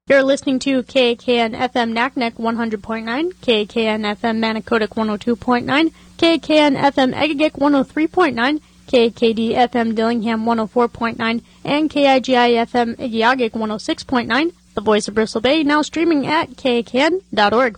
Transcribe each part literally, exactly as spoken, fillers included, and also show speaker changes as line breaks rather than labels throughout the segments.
You're listening to K A K N F M Naknek one hundred point nine, K A K N F M Manicodic one oh two point nine, K A K N F M Egegik one oh three point nine, K A K D F M Dillingham one oh four point nine, and K I G I F M Igiagik one oh six point nine. The Voice of Bristol Bay, now streaming at K A K N dot org.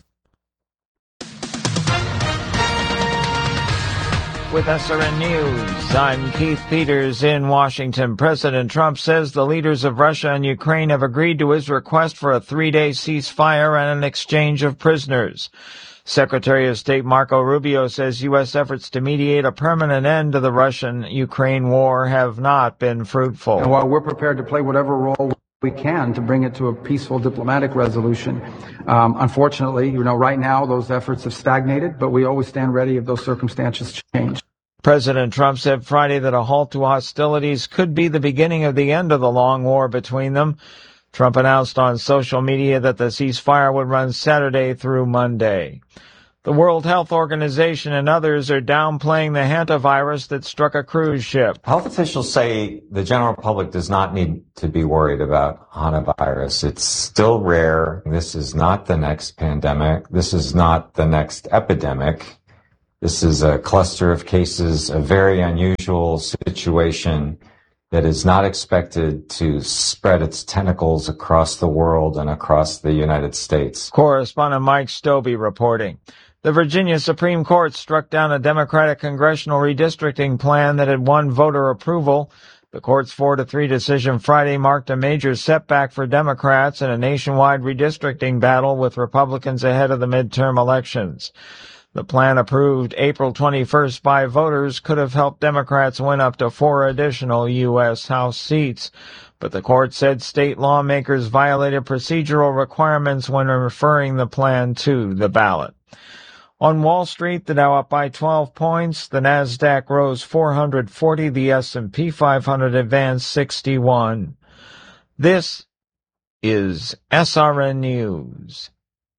With S R N News, I'm Keith Peters in Washington. President Trump says the leaders of Russia and Ukraine have agreed to his request for a three-day ceasefire and an exchange of prisoners. Secretary of State Marco Rubio says U S efforts to mediate a permanent end to the Russian-Ukraine war have not been fruitful.
And while we're prepared to play whatever role we can to bring it to a peaceful diplomatic resolution, um, unfortunately, you know, right now those efforts have stagnated, but we always stand ready if those circumstances change.
President Trump said Friday that a halt to hostilities could be the beginning of the end of the long war between them. Trump announced on social media that the ceasefire would run Saturday through Monday. The World Health Organization and others are downplaying the hantavirus that struck a cruise ship.
Health officials say the general public does not need to be worried about hantavirus. It's still rare. This is not the next pandemic. This is not the next epidemic. This is a cluster of cases, a very unusual situation that is not expected to spread its tentacles across the world and across the United States.
Correspondent Mike Stobie reporting. The Virginia Supreme Court struck down a Democratic congressional redistricting plan that had won voter approval. The court's four to three decision Friday marked a major setback for Democrats in a nationwide redistricting battle with Republicans ahead of the midterm elections. The plan, approved April twenty-first by voters, could have helped Democrats win up to four additional U S House seats. But the court said state lawmakers violated procedural requirements when referring the plan to the ballot. On Wall Street, the Dow up by twelve points, the Nasdaq rose four hundred forty, the S and P five hundred advanced sixty-one. This is S R N News.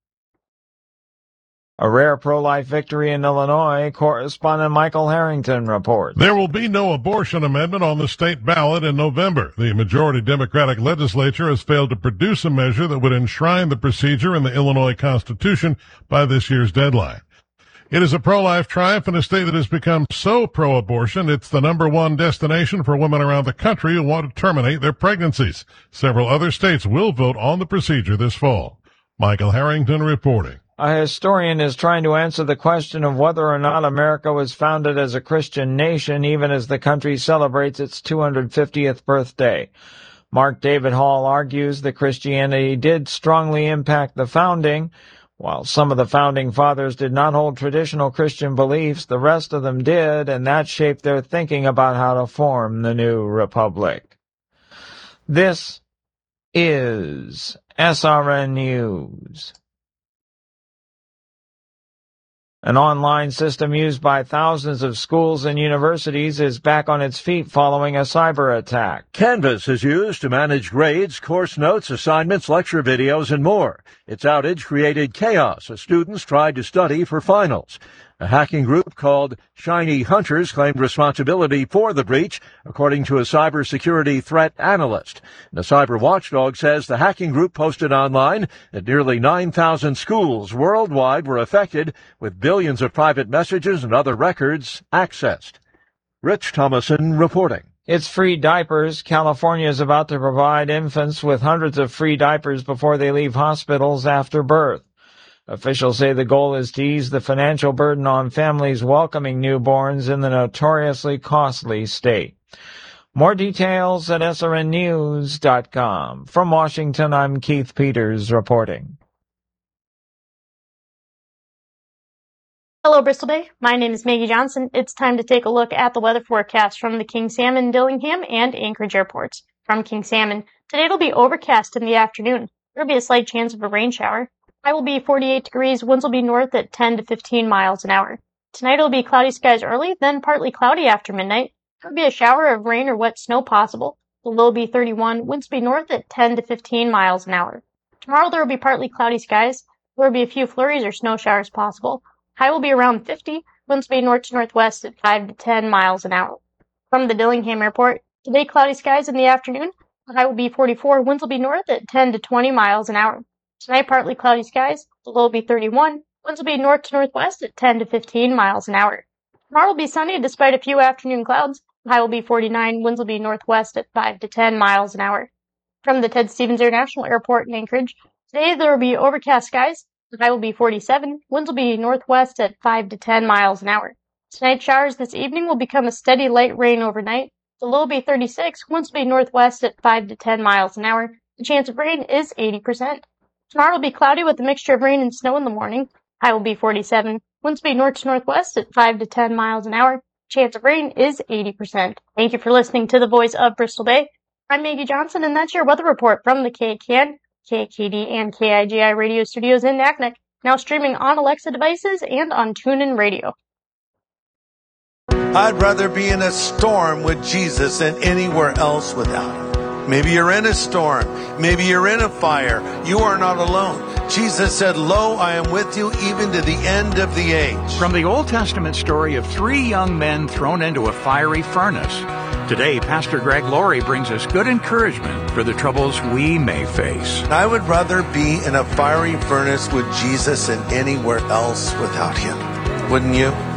A rare pro-life victory in Illinois, correspondent Michael Harrington reports.
There will be no abortion amendment on the state ballot in November. The majority Democratic legislature has failed to produce a measure that would enshrine the procedure in the Illinois Constitution by this year's deadline. It is a pro-life triumph in a state that has become so pro-abortion, it's the number one destination for women around the country who want to terminate their pregnancies. Several other states will vote on the procedure this fall. Michael Harrington reporting.
A historian is trying to answer the question of whether or not America was founded as a Christian nation, even as the country celebrates its two hundred fiftieth birthday. Mark David Hall argues that Christianity did strongly impact the founding. While some of the founding fathers did not hold traditional Christian beliefs, the rest of them did, and that shaped their thinking about how to form the new republic. This is S R N News. An online system used by thousands of schools and universities is back on its feet following a cyber attack.
Canvas is used to manage grades, course notes, assignments, lecture videos, and more. Its outage created chaos as students tried to study for finals. A hacking group called Shiny Hunters claimed responsibility for the breach, according to a cybersecurity threat analyst. The cyber watchdog says the hacking group posted online that nearly nine thousand schools worldwide were affected, with billions of private messages and other records accessed. Rich Thomason reporting.
It's free diapers. California is about to provide infants with hundreds of free diapers before they leave hospitals after birth. Officials say the goal is to ease the financial burden on families welcoming newborns in the notoriously costly state. More details at S R N news dot com. From Washington, I'm Keith Peters reporting.
Hello, Bristol Bay. My name is Maggie Johnson. It's time to take a look at the weather forecast from the King Salmon, Dillingham, and Anchorage airports. From King Salmon, today it'll be overcast in the afternoon. There will be a slight chance of a rain shower. High will be forty-eight degrees, winds will be north at ten to fifteen miles an hour. Tonight it'll be cloudy skies early, then partly cloudy after midnight. There will be a shower of rain or wet snow possible. The low will be thirty-one, winds will be north at ten to fifteen miles an hour. Tomorrow there will be partly cloudy skies. There will be a few flurries or snow showers possible. High will be around fifty, winds will be north to northwest at five to ten miles an hour. From the Dillingham Airport, today cloudy skies in the afternoon. The high will be forty-four. Winds will be north at ten to twenty miles an hour. Tonight, partly cloudy skies. The low will be thirty-one. Winds will be north to northwest at ten to fifteen miles an hour. Tomorrow will be sunny despite a few afternoon clouds. The high will be forty-nine. Winds will be northwest at five to ten miles an hour. From the Ted Stevens International Airport in Anchorage, today there will be overcast skies. The high will be forty-seven. Winds will be northwest at five to ten miles an hour. Tonight, showers this evening will become a steady light rain overnight. The low will be thirty-six. Winds will be northwest at five to ten miles an hour. The chance of rain is eighty percent. Tomorrow will be cloudy with a mixture of rain and snow in the morning. High will be forty-seven. Winds will be north to northwest at five to ten miles an hour. Chance of rain is eighty percent. Thank you for listening to the Voice of Bristol Bay. I'm Maggie Johnson, and that's your weather report from the K C A N, K K D, and K I G I radio studios in Naknek, now streaming on Alexa devices and on TuneIn Radio.
I'd rather be in a storm with Jesus than anywhere else without him. Maybe you're in a storm. Maybe you're in a fire. You are not alone. Jesus said, "Lo, I am with you even to the end of the age."
From the Old Testament story of three young men thrown into a fiery furnace, today Pastor Greg Laurie brings us good encouragement for the troubles we may face.
I would rather be in a fiery furnace with Jesus than anywhere else without him. Wouldn't you?